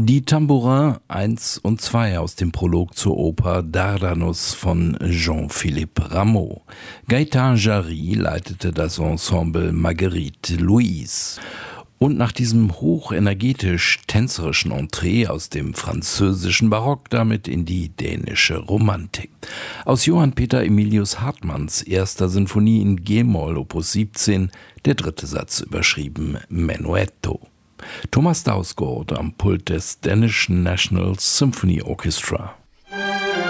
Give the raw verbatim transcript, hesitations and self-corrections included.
Die Tambourin eins und zwei aus dem Prolog zur Oper Dardanus von Jean-Philippe Rameau. Gaëtan Jarry leitete das Ensemble Marguerite Louise. Und nach diesem hochenergetisch-tänzerischen Entree aus dem französischen Barock damit in die dänische Romantik. Aus Johann Peter Emilius Hartmanns erster Sinfonie in G-Moll Opus siebzehn, der dritte Satz überschrieben Menuetto. Thomas Dausgaard am Pult des Danish National Symphony Orchestra.